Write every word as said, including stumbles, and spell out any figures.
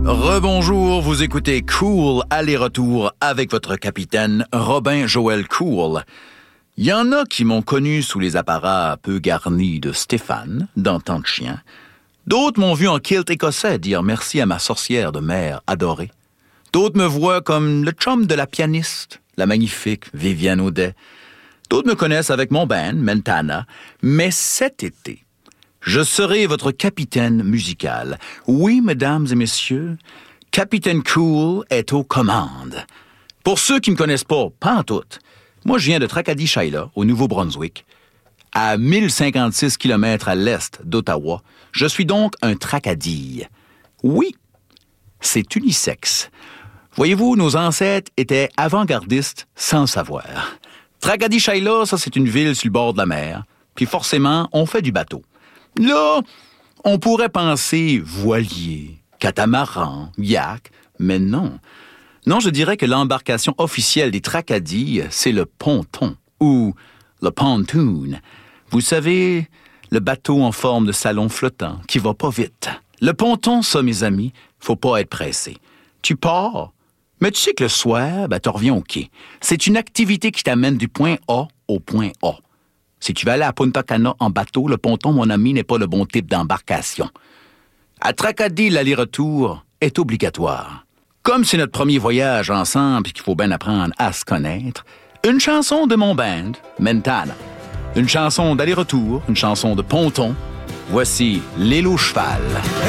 Rebonjour, vous écoutez Cool aller-retour avec votre capitaine Robin Joël Cool. Il y en a qui m'ont connu sous les apparats peu garnis de Stéphane, dans Temps de chien. D'autres m'ont vu en kilt écossais dire merci à ma sorcière de mère adorée. D'autres me voient comme le chum de la pianiste, la magnifique Viviane Audet. D'autres me connaissent avec mon band, Mentana. Mais cet été, je serai votre capitaine musical. Oui, mesdames et messieurs, Capitaine Cool est aux commandes. Pour ceux qui me connaissent pas, pas en tout, moi je viens de Tracadie-Shaila, au Nouveau-Brunswick, à mille cinquante-six kilomètres à l'est d'Ottawa. Je suis donc un Tracadie. Oui, c'est unisexe. Voyez-vous, nos ancêtres étaient avant-gardistes sans savoir. Tracadie-Shaila, ça c'est une ville sur le bord de la mer, puis forcément, on fait du bateau. Là, on pourrait penser voilier, catamaran, yak, mais non. Non, je dirais que l'embarcation officielle des Tracadies, c'est le ponton, ou le pontoon. Vous savez, le bateau en forme de salon flottant, qui va pas vite. Le ponton, ça, mes amis, faut pas être pressé. Tu pars, mais tu sais que le soir, ben, tu reviens au quai. C'est une activité qui t'amène du point A au point A. Si tu vas aller à Punta Cana en bateau, le ponton, mon ami, n'est pas le bon type d'embarcation. À Tracadie, l'aller-retour est obligatoire. Comme c'est notre premier voyage ensemble et qu'il faut bien apprendre à se connaître, une chanson de mon band, Mentana. Une chanson d'aller-retour, une chanson de ponton. Voici L'Île au cheval.